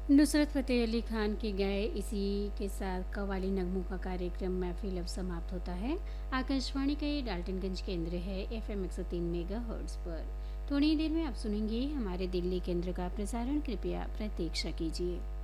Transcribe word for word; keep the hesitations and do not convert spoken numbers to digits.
नुसरत फ़तेह अली खान की गाए इसी के साथ कव्वाली नगमों का कार्यक्रम महफ़िल अब समाप्त होता है। आकाशवाणी का ये डाल्टनगंज केंद्र है एफएम एक सौ तीन मेगा हर्ट्ज़ पर। थोड़ी ही देर में आप सुनेंगे हमारे दिल्ली केंद्र का प्रसारण। कृपया प्रतीक्षा कीजिए।